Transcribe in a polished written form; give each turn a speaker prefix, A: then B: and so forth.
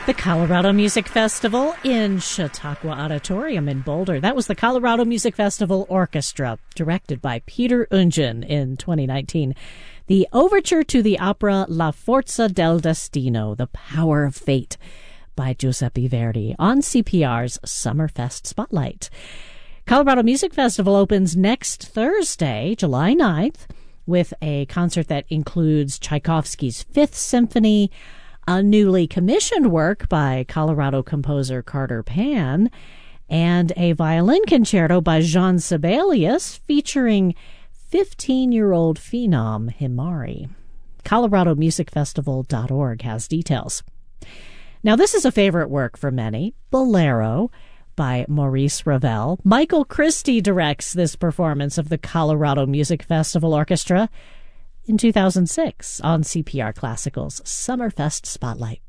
A: The Colorado Music Festival in Chautauqua Auditorium in Boulder. That was the Colorado Music Festival Orchestra, directed by Peter Ungen in 2019. The overture to the opera La Forza del Destino, The Power of Fate, by Giuseppe Verdi on CPR's Summerfest Spotlight. Colorado Music Festival opens next Thursday, July 9th, with a concert that includes Tchaikovsky's Fifth Symphony, a newly commissioned work by Colorado composer Carter Pan, and a violin concerto by Jean Sibelius featuring 15-year-old phenom Himari. ColoradoMusicFestival.org has details. Now, this is a favorite work for many, Bolero by Maurice Ravel. Michael Christie directs this performance of the Colorado Music Festival Orchestra in 2006 on CPR Classical's Summerfest Spotlight.